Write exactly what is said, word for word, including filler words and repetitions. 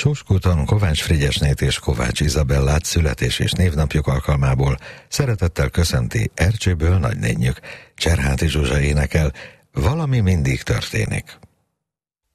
Sóskúton Kovács Frigyesnét és Kovács Izabellát születés és névnapjuk alkalmából szeretettel köszönti Ercséből nagynénjük. Cserháti Zsuzsa énekel, valami mindig történik.